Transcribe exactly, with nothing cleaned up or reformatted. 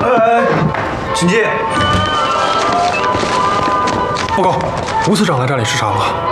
呃，请进。 报告，吴司长来这里视察了。